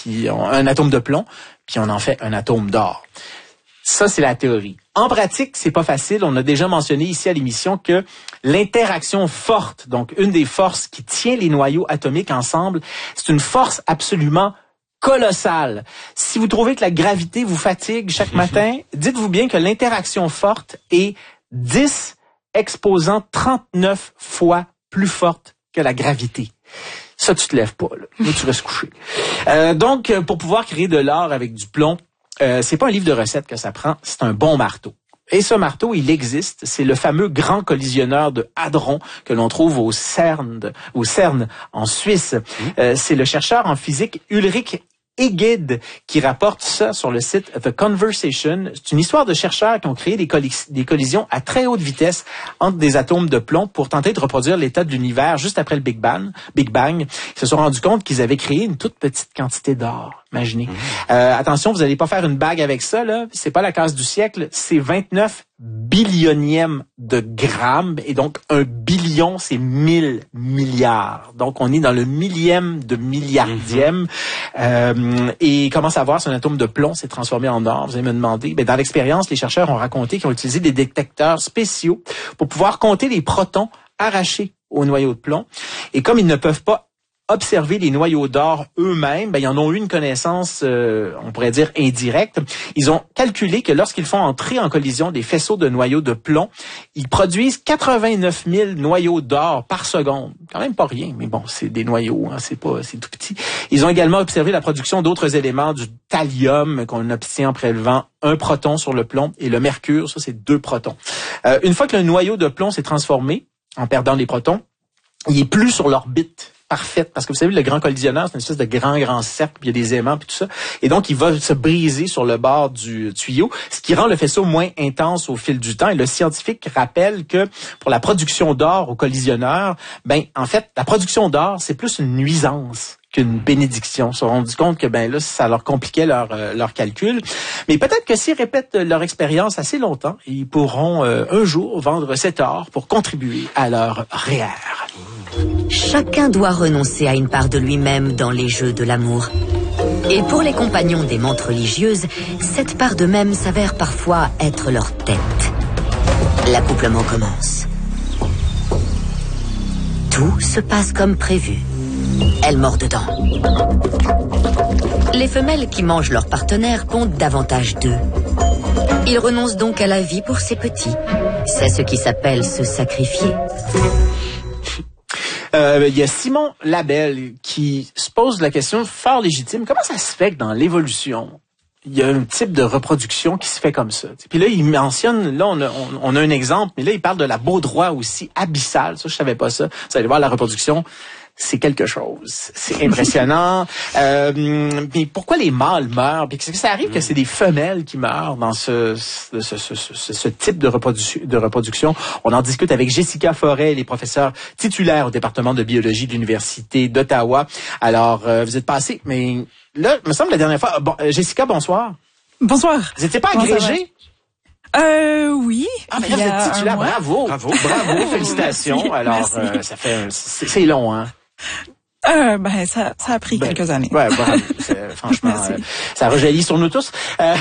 puis un atome de plomb, puis on en fait un atome d'or. Ça, c'est la théorie. En pratique, c'est pas facile. On a déjà mentionné ici à l'émission que l'interaction forte, donc une des forces qui tient les noyaux atomiques ensemble, c'est une force absolument colossale. Si vous trouvez que la gravité vous fatigue chaque matin, dites-vous bien que l'interaction forte est 10 exposant 39 fois plus forte que la gravité. Ça, tu te lèves pas, là. Là, tu restes couché. Donc, pour pouvoir créer de l'or avec du plomb, c'est pas un livre de recettes que ça prend, c'est un bon marteau. Et ce marteau, il existe. C'est le fameux grand collisionneur de hadrons que l'on trouve au CERN en Suisse. C'est le chercheur en physique Ulrich Egede qui rapporte ça sur le site The Conversation. C'est une histoire de chercheurs qui ont créé des collisions à très haute vitesse entre des atomes de plomb pour tenter de reproduire l'état de l'univers juste après le Big Bang. Ils se sont rendus compte qu'ils avaient créé une toute petite quantité d'or. Imaginez. Attention, vous n'allez pas faire une bague avec ça, là. C'est pas la case du siècle. C'est 29 billionièmes de grammes. Et donc, 1 billion, c'est 1000 milliards. Donc, on est dans le millième de milliardième. Et comment savoir si un atome de plomb s'est transformé en or? Vous allez me demander. Ben, dans l'expérience, les chercheurs ont raconté qu'ils ont utilisé des détecteurs spéciaux pour pouvoir compter les protons arrachés au noyau de plomb. Et comme ils ne peuvent pas observer les noyaux d'or eux-mêmes, ben, ils en ont eu une connaissance, on pourrait dire, indirecte. Ils ont calculé que lorsqu'ils font entrer en collision des faisceaux de noyaux de plomb, ils produisent 89 000 noyaux d'or par seconde. Quand même pas rien, mais bon, c'est des noyaux, hein, c'est tout petit. Ils ont également observé la production d'autres éléments, du thallium qu'on obtient en prélevant un proton sur le plomb et le mercure, ça c'est 2 protons. Une fois que le noyau de plomb s'est transformé, en perdant les protons, il est plus sur l'orbite parfaite, parce que vous savez, le grand collisionneur, c'est une espèce de grand cercle, puis il y a des aimants, puis tout ça. Et donc, il va se briser sur le bord du tuyau, ce qui rend le faisceau moins intense au fil du temps. Et le scientifique rappelle que pour la production d'or au collisionneur, ben, en fait, la production d'or, c'est plus une nuisance qu'une bénédiction. Ils se sont rendus compte que ben là, ça leur compliquait leur calcul. Mais peut-être que s'ils répètent leur expérience assez longtemps, ils pourront un jour vendre cet or pour contribuer à leur REER. Chacun doit renoncer à une part de lui-même dans les jeux de l'amour. Et pour les compagnons des mentes religieuses, cette part d'eux-mêmes s'avère parfois être leur tête. L'accouplement commence. Tout se passe comme prévu. Elle mord dedans. Les femelles qui mangent leur partenaire comptent davantage d'eux. Ils renoncent donc à la vie pour ces petits. C'est ce qui s'appelle se sacrifier. Il y a Simon Labelle qui se pose la question fort légitime. Comment ça se fait que dans l'évolution, il y a un type de reproduction qui se fait comme ça? Puis là, il mentionne, là, on a un exemple, mais là, il parle de la baudroie aussi abyssale. Ça, je savais pas ça. Vous allez voir la reproduction. C'est quelque chose. C'est impressionnant. Mais pourquoi les mâles meurent? Puis est-ce que ça arrive que c'est des femelles qui meurent dans ce type de reproduction? On en discute avec Jessica Forêt, les professeurs titulaires au département de biologie de l'Université d'Ottawa. Alors, vous êtes passés, mais là, il me semble la dernière fois... Bon, Jessica, bonsoir. Bonsoir. Vous n'étiez pas agrégée? Oui. Ah, mais là, vous êtes titulaire. Bravo, félicitations. Alors, ça fait... C'est long, hein? Ben, ça a pris quelques années. Ouais, bravo. Franchement, ça rejaillit sur nous tous.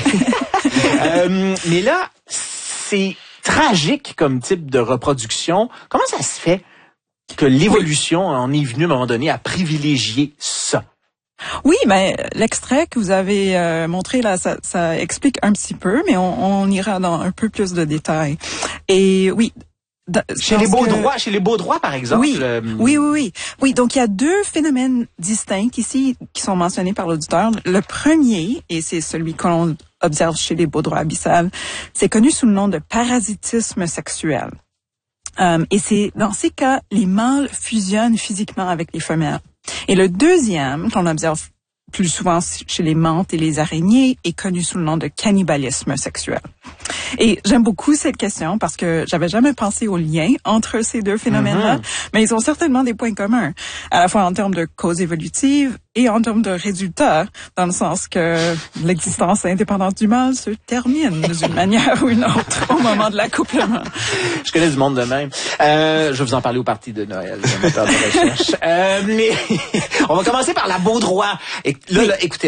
Mais là, c'est tragique comme type de reproduction. Comment ça se fait que l'évolution en est venue à un moment donné à privilégier ça? Oui, mais l'extrait que vous avez montré là, ça explique un petit peu, mais on ira dans un peu plus de détails. Et oui. Chez les Baudrois, par exemple. Oui. Donc, il y a 2 phénomènes distincts ici qui sont mentionnés par l'auditeur. Le premier, et c'est celui qu'on observe chez les Baudrois abyssales, c'est connu sous le nom de parasitisme sexuel. Et c'est dans ces cas, les mâles fusionnent physiquement avec les femelles. Et le deuxième, qu'on observe plus souvent chez les mantes et les araignées, est connu sous le nom de cannibalisme sexuel. Et j'aime beaucoup cette question parce que j'avais jamais pensé au lien entre ces 2 phénomènes-là, mais ils ont certainement des points communs, à la fois en termes de causes évolutives et en termes de résultats, dans le sens que l'existence indépendante du mâle se termine d'une manière ou une autre au moment de l'accouplement. Je connais du monde de même. Je vais vous en parler au party de Noël, le moteur de recherche. Mais on va commencer par la Baudroie. Et là, écoutez,